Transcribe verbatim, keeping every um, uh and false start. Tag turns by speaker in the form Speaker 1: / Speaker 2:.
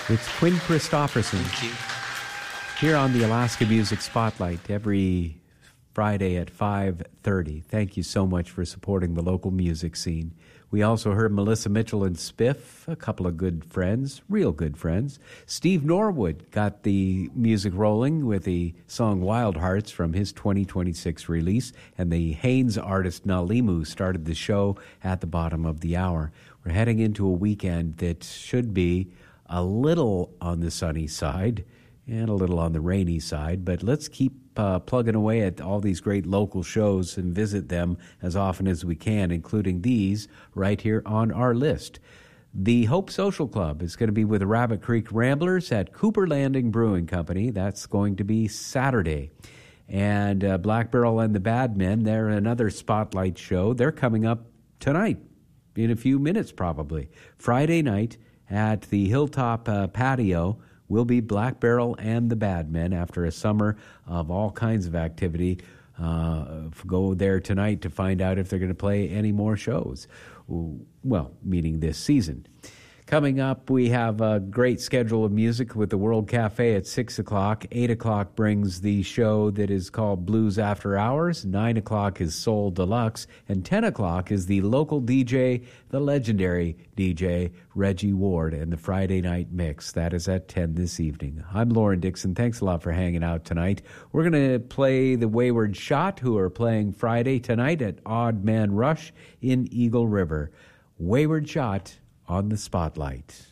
Speaker 1: It's Quinn Christopherson here on the Alaska Music Spotlight every Friday at five thirty. Thank you so much for supporting the local music scene. We also heard Melissa Mitchell and Spiff, a couple of good friends, real good friends. Steve Norwood got the music rolling with the song Wild Hearts from his twenty twenty-six release, and the Haynes artist Nalimu started the show at the bottom of the hour. We're heading into a weekend that should be a little on the sunny side and a little on the rainy side, but let's keep uh, plugging away at all these great local shows and visit them as often as we can, including these right here on our list. The Hope Social Club is going to be with the Rabbit Creek Ramblers at Cooper Landing Brewing Company. That's going to be Saturday. And uh, Black Barrel and the Bad Men, they're another spotlight show. They're coming up tonight, in a few minutes probably. Friday night at the Hilltop uh, Patio will be Black Barrel and the Bad Men after a summer of all kinds of activity. Uh, go there tonight to find out if they're going to play any more shows. Well, meaning this season. Coming up, we have a great schedule of music with the World Cafe at six o'clock. eight o'clock brings the show that is called Blues After Hours. nine o'clock is Soul Deluxe. And ten o'clock is the local D J, the legendary D J, Reggie Ward, and the Friday Night Mix. That is at ten this evening. I'm Lauren Dixon. Thanks a lot for hanging out tonight. We're going to play the Wayward Shot, who are playing Friday tonight at Odd Man Rush in Eagle River. Wayward Shot on the Spotlight.